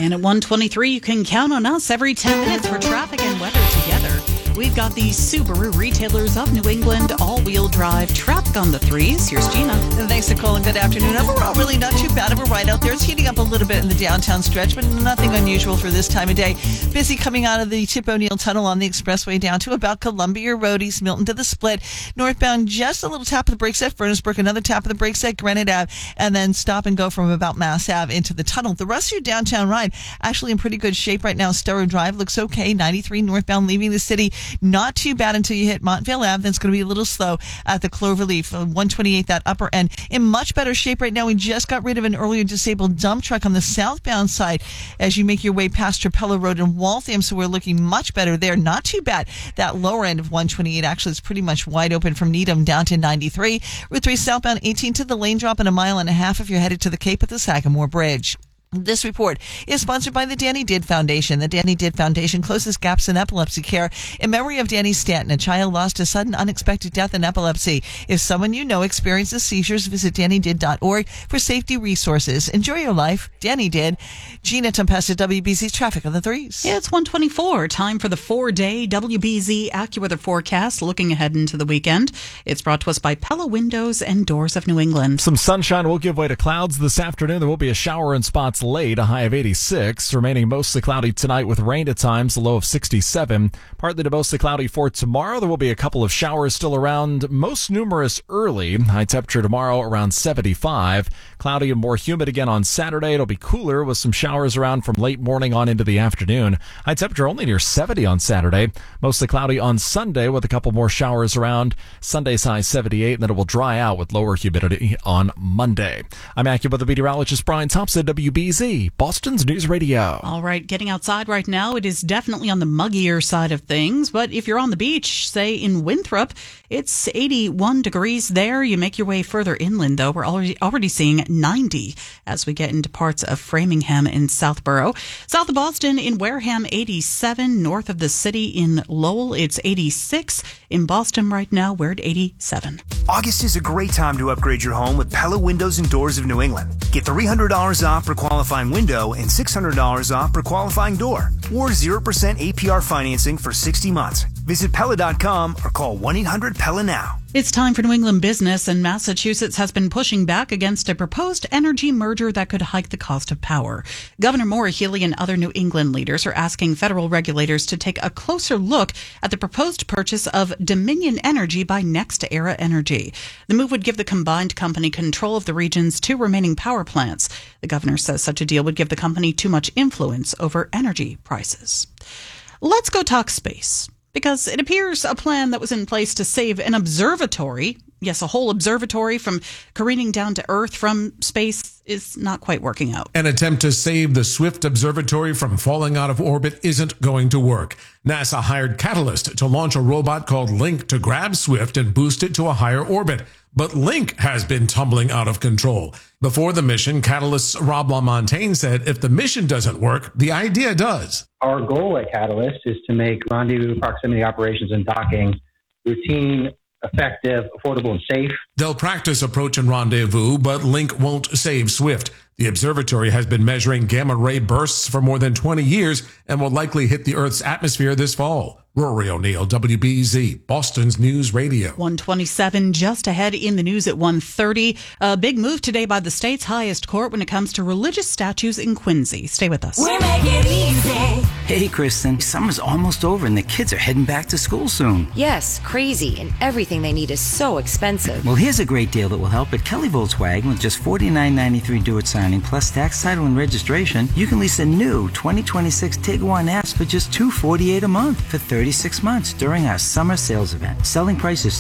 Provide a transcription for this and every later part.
And at 1:23, you can count on us every 10 minutes for traffic and weather together. We've got the Subaru Retailers of New England all-wheel drive traffic on the threes. Here's Gina. Thanks, Nicole, and good afternoon. Overall, really not too bad of a ride out there. It's heating up a little bit in the downtown stretch, but nothing unusual for this time of day. Busy coming out of the Tip O'Neill Tunnel on the expressway down to about Columbia Road, East Milton to the Split. Northbound, just a little tap of the brakes at Furnace Brook, another tap of the brakes at Granite Ave, and then stop and go from about Mass Ave into the tunnel. The rest of your downtown ride actually in pretty good shape right now. Storrow Drive looks okay. 93 northbound leaving the city. Not too bad until you hit Montvale Ave. Then it's going to be a little slow at the Cloverleaf. 128, that upper end. In much better shape right now. We just got rid of an earlier disabled dump truck on the southbound side as you make your way past Trapella Road in Waltham. So we're looking much better there. Not too bad. That lower end of 128 actually is pretty much wide open from Needham down to 93. Route 3 southbound 18 to the lane drop in a mile and a half if you're headed to the Cape at the Sagamore Bridge. This report is sponsored by the Danny Didd Foundation. The Danny Didd Foundation closes gaps in epilepsy care in memory of Danny Stanton, a child lost to sudden unexpected death in epilepsy. If someone you know experiences seizures, visit DannyDidd.org for safety resources. Enjoy your life. Danny Didd. Gina Tempesta, WBZ Traffic on the threes. It's 1:24. Time for the 4-day WBZ AccuWeather forecast. Looking ahead into the weekend. It's brought to us by Pella Windows and Doors of New England. Some sunshine will give way to clouds this afternoon. There will be a shower in spots late, a high of 86, remaining mostly cloudy tonight with rain at times, a low of 67. Partly to mostly cloudy for tomorrow. There will be a couple of showers still around, most numerous early. High temperature tomorrow around 75. Cloudy and more humid again on Saturday. It'll be cooler with some showers around from late morning on into the afternoon. High temperature only near 70 on Saturday. Mostly cloudy on Sunday with a couple more showers around. Sunday's high 78, and then it will dry out with lower humidity on Monday. I'm AccuWeather meteorologist Brian Thompson, WBZ, Boston's News Radio. All right, getting outside right now, it is definitely on the muggier side of things, but if you're on the beach, say in Winthrop, it's 81 degrees there. You make your way further inland, though. We're already seeing 90 as we get into parts of Framingham and Southborough. South of Boston in Wareham, 87. North of the city in Lowell, it's 86. In Boston right now, we're at 87. August is a great time to upgrade your home with Pella Windows and Doors of New England. Get $300 off for qualifying window and $600 off for qualifying door, or 0% APR financing for 60 months. Visit Pella.com or call 1-800-PELLA now. It's time for New England business, and Massachusetts has been pushing back against a proposed energy merger that could hike the cost of power. Governor Maura Healey and other New England leaders are asking federal regulators to take a closer look at the proposed purchase of Dominion Energy by NextEra Energy. The move would give the combined company control of the region's 2 remaining power plants. The governor says such a deal would give the company too much influence over energy prices. Let's go talk space. Because it appears a plan that was in place to save an observatory, yes, a whole observatory from careening down to Earth from space, is not quite working out. An attempt to save the Swift Observatory from falling out of orbit isn't going to work. NASA hired Catalyst to launch a robot called Link to grab Swift and boost it to a higher orbit. But Link has been tumbling out of control. Before the mission, Catalyst's Rob LaMontagne said if the mission doesn't work, the idea does. Our goal at Catalyst is to make rendezvous proximity operations and docking routine, effective, affordable, and safe. They'll practice approach and rendezvous, but Link won't save Swift. The observatory has been measuring gamma ray bursts for more than 20 years and will likely hit the Earth's atmosphere this fall. Rory O'Neill, WBZ, Boston's News Radio. 127 just ahead in the news at 1:30. A big move today by the state's highest court when it comes to religious statues in Quincy. Stay with us. We're making it easy. Hey, Kristen, summer's almost over and the kids are heading back to school soon. Yes, crazy, and everything they need is so expensive. Well, here's a great deal that will help at Kelly Volkswagen with just $49.93 due at signing plus tax, title, and registration. You can lease a new 2026 Tiguan S for just $248 a month for 36 months during our summer sales event. Selling price is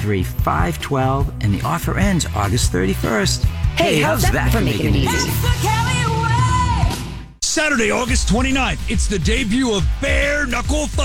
$33,512 and the offer ends August 31st. Hey, how's that for making it easy? Saturday, August 29th, it's the debut of Bare Knuckle